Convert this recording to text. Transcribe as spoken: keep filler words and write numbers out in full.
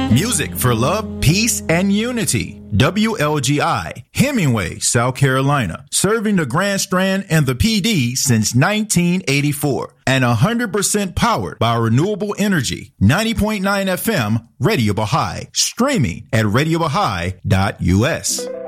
Music for love, peace, and unity. W L G I, Hemingway, South Carolina, serving the Grand Strand and the P D since nineteen eighty-four. And one hundred percent powered by renewable energy. ninety point nine F M, Radio Baha'i. Streaming at radio baha'i dot U S.